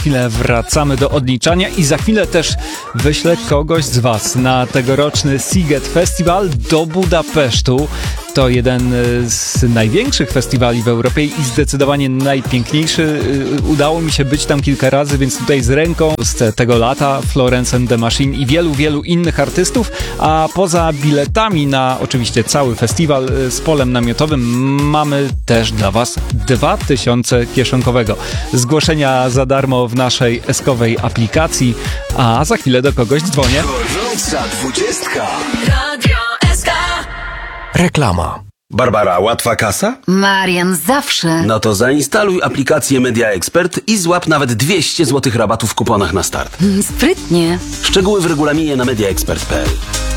chwilę wracamy do odliczania i za chwilę też wyślę kogoś z Was na tegoroczny Sziget Festival do Budapesztu. To jeden z największych festiwali w Europie i zdecydowanie najpiękniejszy. Udało mi się być tam kilka razy, więc tutaj z ręką z tego lata Florence and the Machine i wielu innych artystów. A poza biletami na oczywiście cały festiwal z polem namiotowym mamy też dla Was 2000 kieszonkowego. Zgłoszenia za darmo w naszej eskowej aplikacji, a za chwilę do kogoś dzwonię. Gorąca 20. Radio SK. Reklama. Barbara, łatwa kasa? Marian, zawsze. No to zainstaluj aplikację Media Expert i złap nawet 200 zł rabatu w kuponach na start. Sprytnie. Szczegóły w regulaminie na mediaexpert.pl.